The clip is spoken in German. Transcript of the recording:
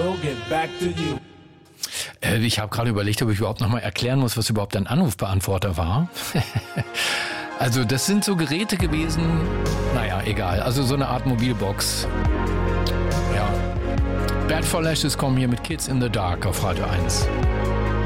will get back to you. Ich habe gerade überlegt, ob ich überhaupt nochmal erklären muss, was überhaupt ein Anrufbeantworter war. Also das sind so Geräte gewesen, naja, egal. Also so eine Art Mobilbox. Ja. Bad for Lashes kommen hier mit Kids in the Dark auf Radio 1.